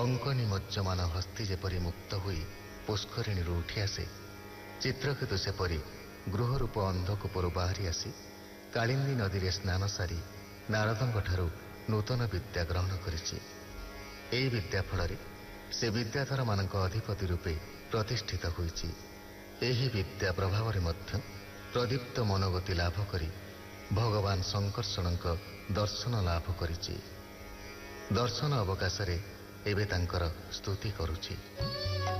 କଙ୍କନି ମଜ୍ଜମାନ ହସ୍ତି ଯେପରି ମୁକ୍ତ ହୋଇ ପୁଷ୍କରିଣୀରୁ ଉଠି ଆସେ, ଚିତ୍ରକେତୁ ସେପରି ଗୃହରୂପ ଅନ୍ଧକୂପରୁ ବାହାରି ଆସି କାଳିନ୍ଦୀ ନଦୀରେ ସ୍ନାନ ସାରି ନାରଦଙ୍କଠାରୁ ନୂତନ ବିଦ୍ୟା ଗ୍ରହଣ କରିଛି। ଏହି ବିଦ୍ୟା ଫଳରେ ସେ ବିଦ୍ୟାଧରମାନଙ୍କ ଅଧିପତି ରୂପେ ପ୍ରତିଷ୍ଠିତ ହୋଇଛି। ଏହି ବିଦ୍ୟା ପ୍ରଭାବରେ ମଧ୍ୟ ପ୍ରଦୀପ୍ତ ମନୋଗତି ଲାଭ କରି ଭଗବାନ ଶଙ୍କର୍ଷଣଙ୍କ ଦର୍ଶନ ଲାଭ କରିଛି। ଦର୍ଶନ ଅବକାଶରେ ଏବେ ତାଙ୍କର ସ୍ତୁତି କରୁଛି।